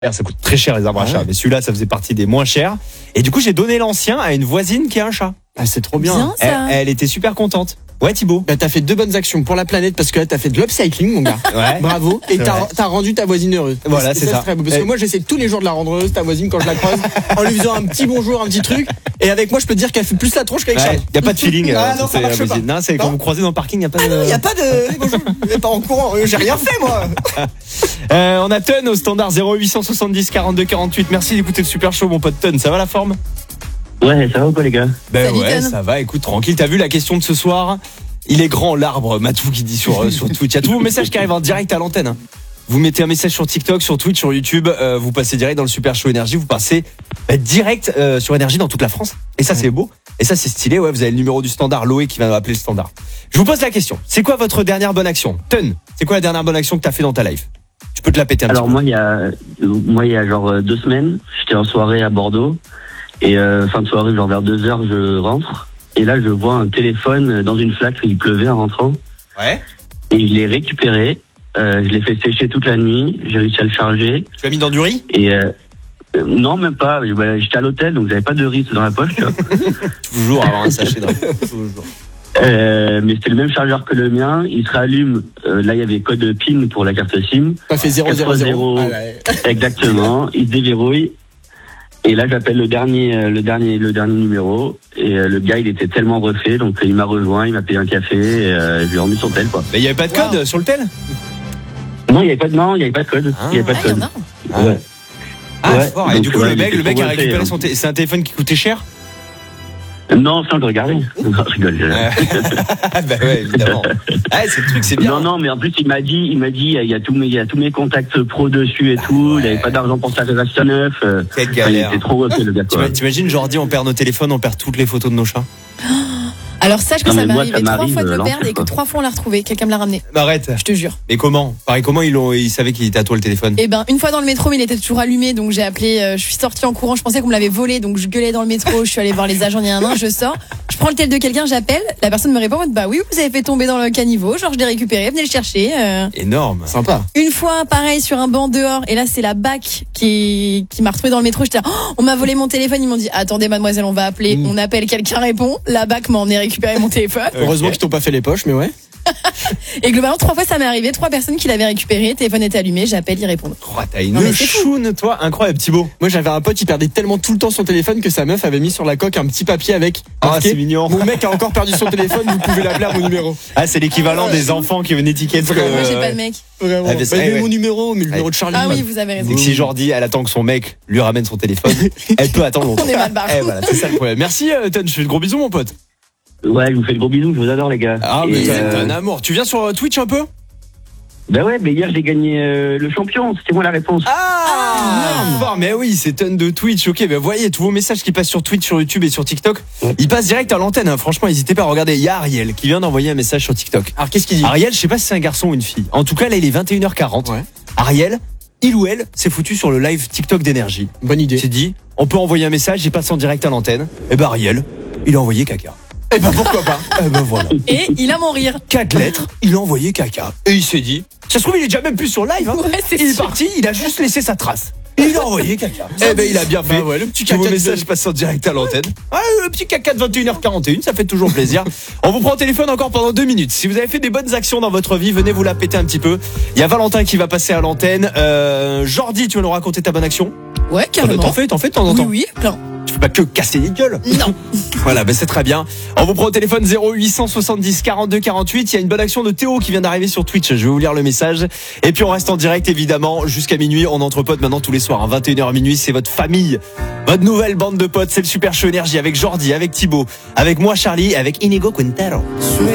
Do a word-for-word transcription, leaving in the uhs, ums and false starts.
Ça coûte très cher les arbres à chat, mais celui-là ça faisait partie des moins chers. Et du coup j'ai donné l'ancien à une voisine qui a un chat. Ah, c'est trop bien. Bien, ça. Elle, elle était super contente. Ouais Thibaut. Bah, t'as fait deux bonnes actions pour la planète parce que là t'as fait de l'upcycling mon gars. Ouais. Bravo. Et C'est t'as, vrai. t'as rendu ta voisine heureuse. Voilà, Et c'est ça. ça. C'est très beau, parce Et- que moi j'essaie tous les jours de la rendre heureuse ta voisine quand je la croise en lui faisant un petit bonjour, un petit truc. Et avec moi je peux te dire qu'elle fait plus la tronche qu'avec Ouais, Charles. y a pas de feeling. Ah euh, non, ça c'est marche la pas. voisine. Non, c'est quand Non. vous croisez dans le parking, y a pas de. Ah non, y a pas de bonjour. Mais pas en courant. J'ai rien fait moi. Euh, on a Ton au standard zéro huit cent soixante-dix quarante-deux quarante-huit. Merci d'écouter le super show mon pote Ton. Ça va la forme? Ouais, ça va ou pas les gars? Ben Salut, ouais, Ton. ça va. Écoute, tranquille. T'as vu la question de ce soir? Il est grand l'arbre, Matou qui dit sur euh, sur Twitch. Il y a tous vos messages qui arrivent en direct à l'antenne. Hein. Vous mettez un message sur TikTok, sur Twitch, sur YouTube, euh, vous passez direct dans le Super Show Énergie, vous passez bah, direct euh, sur Énergie dans toute la France. Et ça c'est beau, et ça c'est stylé. Ouais, vous avez le numéro du standard, Loé qui va appeler le standard. Je vous pose la question. C'est quoi votre dernière bonne action? Ton, c'est quoi la dernière bonne action que t'as fait dans ta life? Tu peux te la péter un Alors petit moi il y a euh, moi il y a genre euh, deux semaines, j'étais en soirée à Bordeaux et euh, fin de soirée genre vers deux heures je rentre et là je vois un téléphone dans une flaque, il pleuvait en rentrant peu. Ouais. et je l'ai récupéré, euh, je l'ai fait sécher toute la nuit, j'ai réussi à le charger Tu l'as mis dans du riz? et euh, euh, non même pas, bah, j'étais à l'hôtel donc j'avais pas de riz dans la poche tu vois. Toujours avoir un sachet de riz. Toujours. Euh, mais c'était le même chargeur que le mien, il se rallume, euh, là il y avait code PIN pour la carte SIM. Ça fait zéro zéro zéro. Ah, ouais. Exactement, il se déverrouille. Et là, j'appelle le dernier, euh, le dernier, le dernier numéro. Et euh, le gars, il était tellement refait, donc euh, il m'a rejoint, il m'a payé un café, et euh, je lui ai remis son tel, quoi. Mais il y avait pas de code Wow. sur le tel? Non, il y avait pas de, non, il y avait pas de code. Ah. Il y avait pas Ah, de y en code. a. Ouais. Ah, Ouais, fort. Et donc, du coup ouais, le mec, il le mec était a trop récupéré refait, son téléphone. C'est un téléphone qui coûtait cher? Non, ça, je regardais. Non, je rigole. Bah ouais, évidemment. Ah, c'est le truc, c'est bien. Non, non, mais en plus, il m'a dit, il m'a dit, il y a tous mes, il y a tous mes contacts pro dessus et tout. ouais. Il avait pas d'argent pour sa réservation neuf. euh, Quelle enfin, il galère. était trop refait, le gars, quoi. T'ima- T'imagines, Jordi, on perd nos téléphones, on perd toutes les photos de nos chats. Alors sache que Non, ça mais m'est moi, arrivé ça trois m'arrive, fois de le euh, perdre et l'enfer, que quoi. trois fois on l'a retrouvé. Quelqu'un me l'a ramené. Arrête. Je te jure. Mais comment? Pareil, comment ils l'ont, ils savaient qu'il était à toi le téléphone? Et ben une fois dans le métro, mais il était toujours allumé, donc j'ai appelé. euh, je suis sortie en courant. Je pensais qu'on me l'avait volé, donc je gueulais dans le métro. Je suis allée voir les agents. Il y en a un, je sors. Je prends le tel de quelqu'un, j'appelle. La personne me répond en mode, bah oui, vous avez fait tomber dans le caniveau. Genre je l'ai récupéré, venez le chercher. euh. Énorme. Sympa. Une fois, pareil, sur un banc dehors. Et là, c'est la B A C qui qui m'a retrouvée dans le métro. J'étais là, oh, on m'a volé mon téléphone. Ils m'ont dit, attendez, mademoiselle, on va appeler. Mm. On appelle, quelqu'un répond. La B A C m'a emmené récupérer mon téléphone. Heureusement qu'ils t'ont pas fait les poches, mais ouais. Et globalement, trois fois, ça m'est arrivé. Trois personnes qui l'avaient récupéré. Le téléphone était allumé. J'appelle, ils répondent. Oh, t'as une Non, mais c'est fou. choune, toi. Incroyable, Thibaut. Moi j'avais un pote, il perdait tellement tout le temps son téléphone que sa meuf avait mis sur la coque un petit papier avec Ah, marqué, c'est mignon. mon mec a encore perdu son téléphone, vous pouvez l'appeler à mon numéro. Ah, c'est l'équivalent des enfants qui ont une étiquette. Vraiment, euh, Moi, j'ai ouais. pas de mec. Vraiment. Ah, mais c'est- Bah, mais ouais. mon numéro, mais le numéro de Charlie. Ah man. oui, vous avez raison. C'est que si Jordi, elle attend que son mec lui ramène son téléphone, elle peut attendre longtemps. On est mal barré. Eh, voilà, c'est ça le problème. Merci, euh, Ton. Je fais de gros bisous, mon pote. Ouais, je vous fais de gros bisous, je vous adore, les gars. Ah, Et, mais t'es euh, un amour. Tu viens sur euh, Twitch un peu? Bah ouais, mais hier, j'ai gagné euh, le champion, c'était moi la réponse. Ah, fort, mais oui, c'est Ton de Twitch. Ok, ben voyez tous vos messages qui passent sur Twitch, sur YouTube et sur TikTok. Ils passent direct à l'antenne. Hein. Franchement, n'hésitez pas à regarder. Il y a Ariel qui vient d'envoyer un message sur TikTok. Alors qu'est-ce qu'il dit? Ariel, je sais pas si c'est un garçon ou une fille. En tout cas, là, il est vingt et une heures quarante. Ouais. Ariel, il ou elle s'est foutu sur le live TikTok d'Énergie. Bonne Il idée. s'est dit, on peut envoyer un message, il passe en direct à l'antenne. Et ben Ariel, il a envoyé caca. Eh ben pourquoi pas? Et ben voilà. Et il a mon rire. Quatre lettres, il a envoyé caca. Et il s'est dit, ça se trouve, il est déjà même plus sur live. Hein. Ouais, c'est il est sûr. parti, il a juste laissé sa trace. Et il a envoyé caca. Eh ben il a bien fait. Bah ouais, le petit Tous vos caca de- messages passent en direct à l'antenne. Ouais, le petit caca de vingt et une heures quarante et une, ça fait toujours plaisir. On vous prend au téléphone encore pendant deux minutes. Si vous avez fait des bonnes actions dans votre vie, venez vous la péter un petit peu. Il y a Valentin qui va passer à l'antenne. Euh, Jordi, tu vas nous raconter ta bonne action? Ouais, carrément. T'en fais, t'en fais de temps en Oui, temps. oui, plein. Tu fais pas que casser les gueules. Non. Voilà, ben c'est très bien. On vous prend au téléphone zéro huit cent soixante-dix quarante-deux quarante-huit. Il y a une bonne action de Théo qui vient d'arriver sur Twitch. Je vais vous lire le message. Et puis on reste en direct évidemment jusqu'à minuit. On entre potes maintenant tous les soirs. À vingt et une heures minuit, c'est votre famille. Votre nouvelle bande de potes. C'est le Super Show Énergie avec Jordi, avec Thibaut, avec moi Charlie, avec Inigo Quintero.